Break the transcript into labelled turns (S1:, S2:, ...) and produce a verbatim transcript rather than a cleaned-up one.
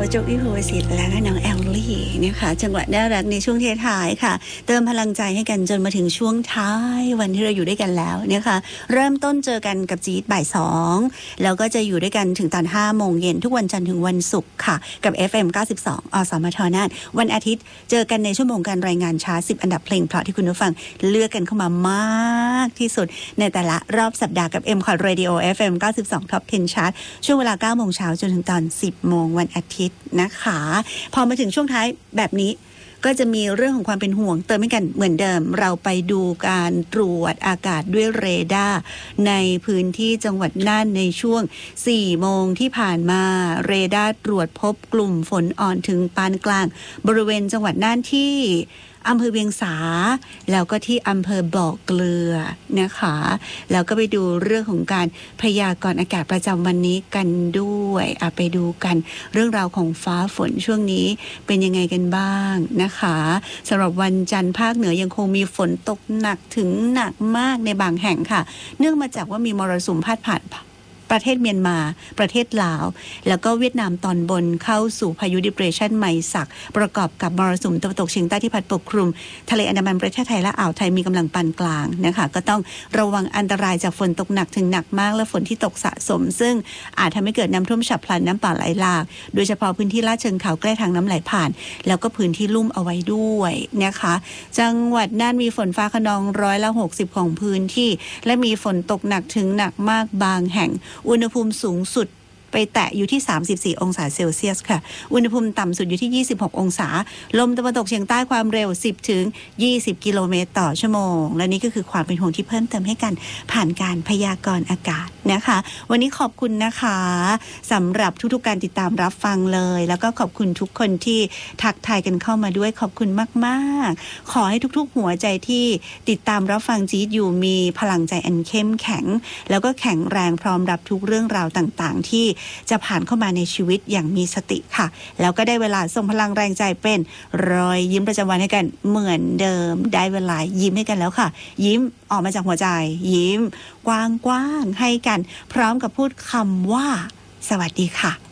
S1: โจอี้โฮสิทธิ์และน้องแอลลี่นะคะจังหวะน่ารักในช่วงท้ายๆค่ะเติมพลังใจให้กันจนมาถึงช่วงท้ายวันที่เราอยู่ด้วยกันแล้วนะคะเริ่มต้นเจอกันกับจี๊ดบ่ายสองแล้วก็จะอยู่ด้วยกันถึงตอนห้าโมงเย็นทุกวันจันทร์ถึงวันศุกร์ค่ะกับ เอฟ เอ็ม เก้าสิบสอง อสมทน่านวันอาทิตย์เจอกันในชั่วโมงการรายงานชาร์ตสิบอันดับเพลงเพราะที่คุณผู้ฟังเลือกกันเข้ามามากที่สุดในแต่ละรอบสัปดาห์กับ เอ็ม คอร์ Radio เอฟ เอ็ม เก้าสิบสอง Top สิบ Chart ช่วงเวลา เก้าโมงเช้าจนถึงตอน สิบโมงวันอาทิตย์นะคะพอมาถึงช่วงท้ายแบบนี้ก็จะมีเรื่องของความเป็นห่วงเติมให้กันเหมือนเดิมเราไปดูการตรวจอากาศด้วยเรดาร์ในพื้นที่จังหวัดน่านในช่วงสี่โมงที่ผ่านมาเรดาร์ตรวจพบกลุ่มฝนอ่อนถึงปานกลางบริเวณจังหวัดน่านที่อำเภอเวียงสาแล้วก็ที่อำเภอบ่อเกลือนะคะแล้วก็ไปดูเรื่องของการพยากรณ์อากาศประจำวันนี้กันด้วยอ่ะไปดูกันเรื่องราวของฟ้าฝนช่วงนี้เป็นยังไงกันบ้างนะคะสำหรับวันจันทร์ภาคเหนือยังคงมีฝนตกหนักถึงหนักมากในบางแห่งค่ะเนื่องมาจากว่ามีมรสุมพาดผ่านประเทศเมียนมาประเทศลาวแล้วก็เวียดนามตอนบนเข้าสู่พายุ Depression ไมศักประกอบกับมรสุมตะวันตกเฉียงใต้ที่พัดปกคลุมทะเลอันดามันประเทศไทยและอ่าวไทยมีกำลังปานกลางนะคะก็ต้องระวังอันตรายจากฝนตกหนักถึงหนักมากและฝนที่ตกสะสมซึ่งอาจทำให้เกิดน้ำท่วมฉับพลันน้ำป่าไหลหลากโดยเฉพาะพื้นที่ลาดเชิงเขาใกล้ทางน้ำไหลผ่านแล้วก็พื้นที่ลุ่มเอาไว้ด้วยนะคะจังหวัดน่านมีฝนฟ้าคะนองร้อยละหกสิบของพื้นที่และมีฝนตกหนักถึงหนักมากบางแห่งอุณหภูมิสูงสุดไปแตะอยู่ที่สามสิบสี่องศาเซลเซียสค่ะอุณหภูมิต่ำสุดอยู่ที่ยี่สิบหกองศาลมตะวันตกเฉียงใต้ความเร็วสิบถึงยี่สิบกิโลเมตรต่อชั่วโมงและนี่ก็คือความเป็นห่วงที่เพิ่มเติมให้กันผ่านการพยากรณ์อากาศนะคะวันนี้ขอบคุณนะคะสำหรับทุกๆการติดตามรับฟังเลยแล้วก็ขอบคุณทุกคนที่ทักทายกันเข้ามาด้วยขอบคุณมากๆขอให้ทุกๆหัวใจที่ติดตามรับฟังจี๊ดอยู่มีพลังใจอันเข้มแข็งแล้วก็แข็งแรงพร้อมรับทุกเรื่องราวต่างๆที่จะผ่านเข้ามาในชีวิตอย่างมีสติค่ะแล้วก็ได้เวลาส่งพลังแรงใจเป็นรอยยิ้มประจำวันให้กันเหมือนเดิมได้เวลายิ้มให้กันแล้วค่ะยิ้มออกมาจากหัวใจยิ้มกว้างๆให้กันพร้อมกับพูดคำว่าสวัสดีค่ะ